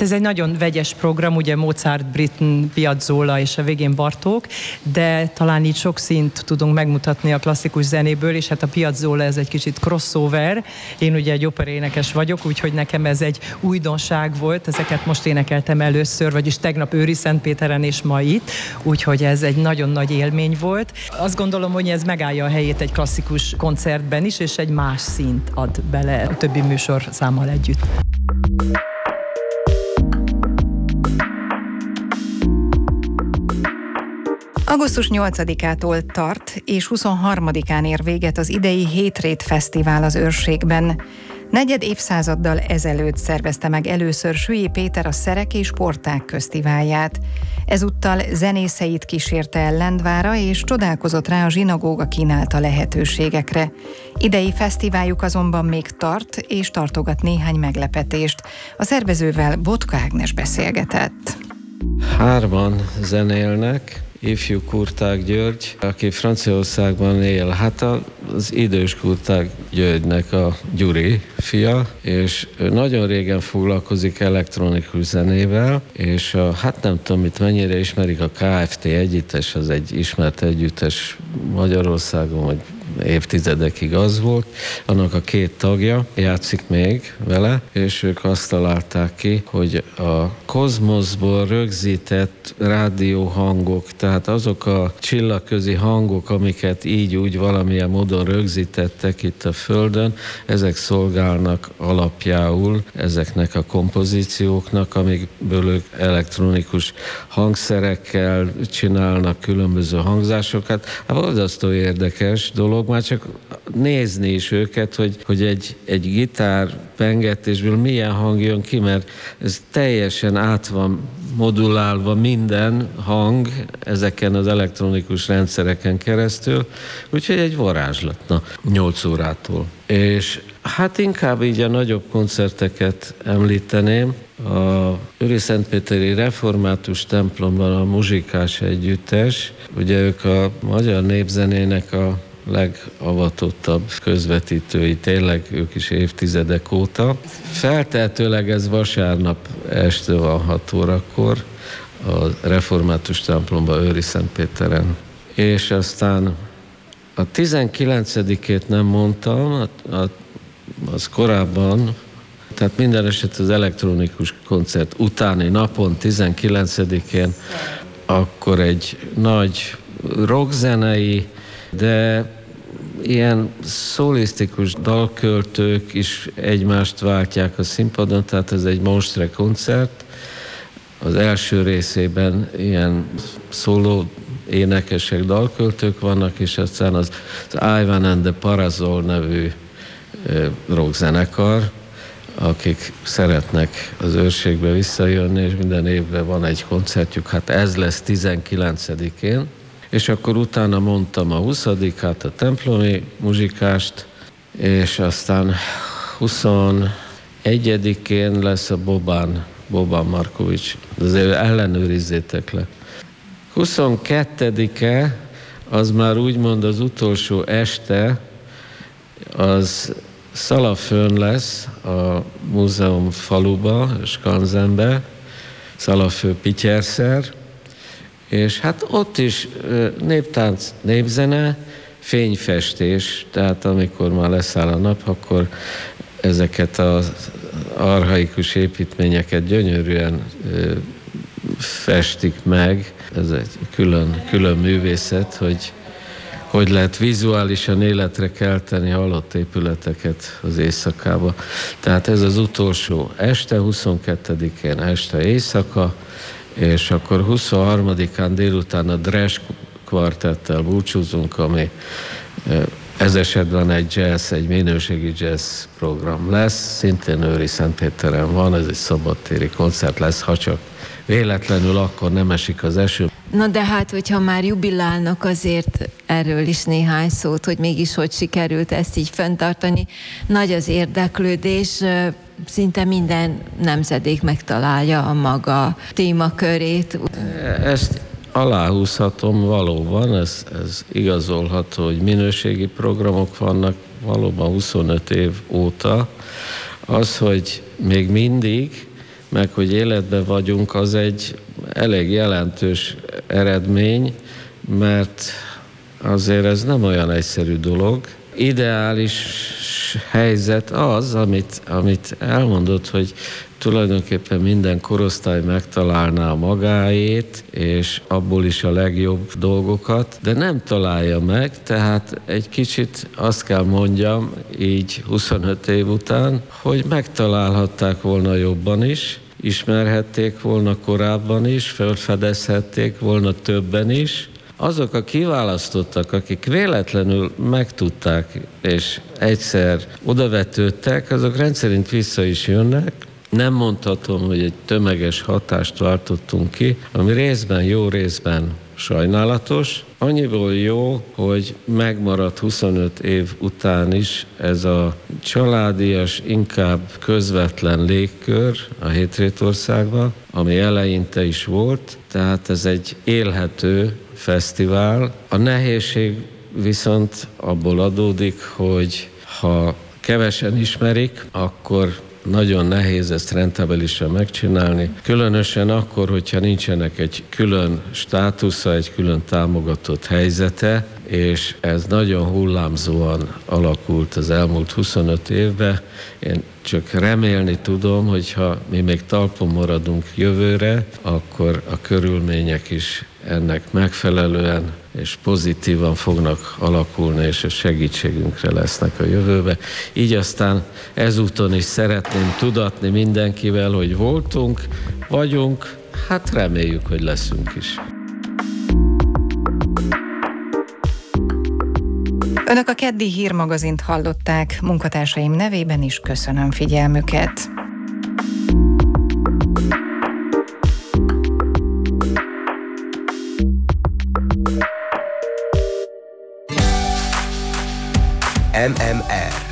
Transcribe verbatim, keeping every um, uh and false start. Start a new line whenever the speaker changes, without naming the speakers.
Ez egy nagyon vegyes program, ugye Mozart, Britten, Piazzolla és a végén Bartók, de talán így sok szint tudunk megmutatni a klasszikus zenéből, és hát a Piazzolla ez egy kicsit crossover. Én ugye egy operénekes vagyok, úgyhogy nekem ez egy újdonság volt, ezeket most énekeltem először, vagyis tegnap Őriszentpéteren és ma itt, úgyhogy ez egy nagyon nagy élmény volt. Azt gondolom, hogy ez megállja a helyét egy klasszikus koncertben is, és egy más szint ad bele a többi műsor számmal együtt.
augusztus nyolcadikától tart, és huszonharmadikán ér véget az idei Hétrét Fesztivál az Őrségben. Negyed évszázaddal ezelőtt szervezte meg először Sülyé Péter a Szerek és Porták Köztiválját. Ezúttal zenészeit kísérte el Lendvára, és csodálkozott rá a zsinagóga kínálta lehetőségekre. Idei fesztiváljuk azonban még tart, és tartogat néhány meglepetést. A szervezővel Botka Ágnes beszélgetett.
Hárman zenélnek, ifjú Kurták György, aki Franciaországban él. Hát az idős Kurták Györgynek a Gyuri fia, és ő nagyon régen foglalkozik elektronikus zenével, és a, hát nem tudom, mit mennyire ismerik, a ká ef té együttes, az egy ismert együttes Magyarországon, vagy évtizedekig az volt, annak a két tagja játszik még vele, és ők azt találták ki, hogy a kozmoszból rögzített rádióhangok, tehát azok a csillagközi hangok, amiket így úgy valamilyen módon rögzítettek itt a Földön, ezek szolgálnak alapjául ezeknek a kompozícióknak, amikből ők elektronikus hangszerekkel csinálnak különböző hangzásokat. Hát borzasztó érdekes dolog, már csak nézni is őket, hogy, hogy egy, egy gitár pengetésből milyen hang jön ki, mert ez teljesen át van modulálva minden hang ezeken az elektronikus rendszereken keresztül, úgyhogy egy varázslat, na, nyolc órától. És hát inkább így a nagyobb koncerteket említeném. A Őriszentpéteri Református templomban a Muzsikás Együttes, ugye ők a magyar népzenének a legavatottabb közvetítői, tényleg ők is évtizedek óta. Feltehetőleg ez vasárnap este van hat órakor a Református templomban Őriszentpéteren. És aztán a tizenkilencedikét nem mondtam, a, a, az korábban, tehát minden eset az elektronikus koncert utáni napon, tizenkilencedikén, akkor egy nagy rockzenei, de ilyen szólisztikus dalköltők is egymást váltják a színpadon, tehát ez egy monstre koncert. Az első részében ilyen szóló énekesek, dalköltők vannak, és aztán az, az Ivan and the Parazol nevű rockzenekar, akik szeretnek az Őrségbe visszajönni, és minden évben van egy koncertjük, hát ez lesz tizenkilencedikén. És akkor utána mondtam a huszadikát, a templomi muzsikást, és aztán huszonegyedikén lesz a Bobán, Bobán Markovics. Azért ellenőrizzétek le. huszonkettedike az már úgymond az utolsó este, az Szalafön lesz a múzeum faluba, Skanzenbe, Szalafő Pityerszer, és hát ott is néptánc, népzene, fényfestés, tehát amikor már leszáll a nap, akkor ezeket az archaikus építményeket gyönyörűen festik meg. Ez egy külön, külön művészet, hogy hogy lehet vizuálisan életre kelteni halott épületeket az éjszakába. Tehát ez az utolsó este, huszonkettedikén este éjszaka, és akkor huszonharmadikán délután a Dresch kvartettel búcsúzunk, ami ez esetben egy jazz, egy minőségi jazz program lesz, szintén Őriszentpéteren van, ez egy szabadtéri koncert lesz, ha csak véletlenül akkor nem esik az eső.
Na de hát, hogyha már jubilálnak, azért erről is néhány szót, hogy mégis hogy sikerült ezt így fenntartani. Nagy az érdeklődés, szinte minden nemzedék megtalálja a maga témakörét.
Ezt aláhúzhatom valóban, ez, ez igazolható, hogy minőségi programok vannak valóban huszonöt év óta. Az, hogy még mindig meg hogy életben vagyunk, az egy elég jelentős eredmény, mert azért ez nem olyan egyszerű dolog. Ideális helyzet az, amit, amit elmondott, hogy tulajdonképpen minden korosztály megtalálná magáét, és abból is a legjobb dolgokat, de nem találja meg, tehát egy kicsit azt kell mondjam, így huszonöt év után, hogy megtalálhatták volna jobban is, ismerhették volna korábban is, felfedezhették volna többen is. Azok a kiválasztottak, akik véletlenül megtudták, és egyszer odavetődtek, azok rendszerint vissza is jönnek. Nem mondhatom, hogy egy tömeges hatást váltottunk ki, ami részben jó, részben sajnálatos. Annyiból jó, hogy megmaradt huszonöt év után is ez a családias, inkább közvetlen légkör a Hétrétországban, ami eleinte is volt, tehát ez egy élhető fesztivál. A nehézség viszont abból adódik, hogy ha kevesen ismerik, akkor nagyon nehéz ezt rentabilisen megcsinálni. Különösen akkor, hogyha nincsenek egy külön státusza, egy külön támogatott helyzete, és ez nagyon hullámzóan alakult az elmúlt huszonöt évben. Én csak remélni tudom, hogyha mi még talpon maradunk jövőre, akkor a körülmények is ennek megfelelően és pozitívan fognak alakulni, és a segítségünkre lesznek a jövőbe. Így aztán ezúton is szeretném tudatni mindenkivel, hogy voltunk, vagyunk, hát reméljük, hogy leszünk is.
Önök a keddi hírmagazint hallották, munkatársaim nevében is köszönöm figyelmüket.
em em er